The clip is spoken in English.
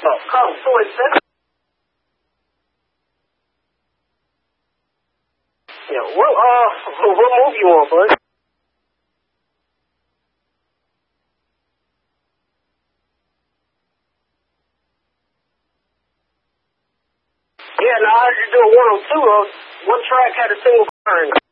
Yeah, what movie you want, bud? Yeah, no, I just do a 102 of what track had a single car in it.